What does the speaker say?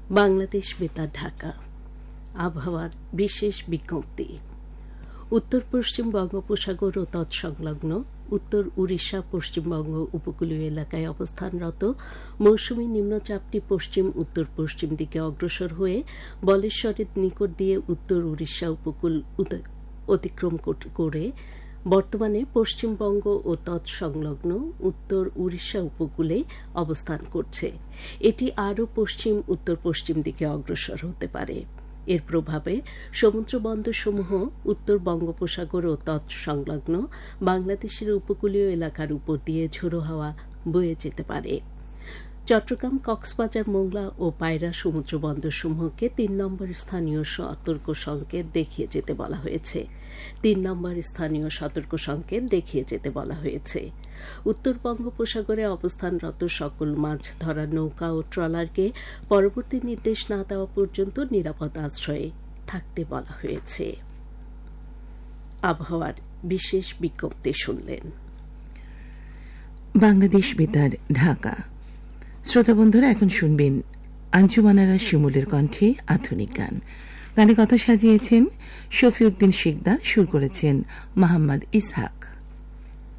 বাংলাদেশ বেতার ঢাকা। আবহাওয়ার বিশেষ বিজ্ঞপ্তি। উত্তর পশ্চিম বঙ্গোপসাগর ও তৎসংলগ্ন উত্তর উড়িষ্যা পশ্চিমবঙ্গ উপকূলীয় এলাকায় অবস্থানরত মৌসুমী নিম্নচাপটি পশ্চিম উত্তর পশ্চিম দিকে অগ্রসর হয়ে বলেশ্বরের নিকট দিয়ে উত্তর উড়িষ্যা উপকূল অতিক্রম করে বর্তমানে পশ্চিমবঙ্গ ও তৎসংলগ্ন উত্তর উড়িষ্যা উপকূলে অবস্থান করছে। এটি আরও পশ্চিম উত্তর পশ্চিম দিকে অগ্রসর হতে পারে। এর প্রভাবে সমুদ্রবন্দরসমূহ উত্তর বঙ্গোপসাগর ও তৎসংলগ্ন বাংলাদেশের উপকূলীয় এলাকার উপর দিয়ে ঝোড়ো হাওয়া বয়ে যেতে পারে। চট্টগ্রাম, কক্সবাজার, মোংলা ও পায়রা সমুদ্রবন্দরসমূহকে ৩ নম্বর স্থানীয় সতর্ক সংকেত দেখিয়ে যেতে বলা হয়েছে। ৩ নম্বর স্থানীয় সতর্ক সংকেত দেখিয়ে যেতে বলা হয়েছে। উত্তর বঙ্গোপসাগরে অবস্থানরত সকল মাছ ধরার নৌকা ও ট্রলারকে পরবর্তী নির্দেশ না দেওয়া পর্যন্ত নিরাপদ আশ্রয়ে থাকতে বলা হয়েছে। আবহাওয়ার বিশেষ বিজ্ঞপ্তি শুনলেন। বাংলাদেশ বেতার ঢাকা। শ্রোতা বন্ধুরা, এখন শুনবেন আঞ্জুমানারা শিমুলের কণ্ঠে আধুনিক গান। গানে কথা সাজিয়েছেন শফিউদ্দিন শিকদার, সুর করেছেন মোহাম্মদ ইসহাক।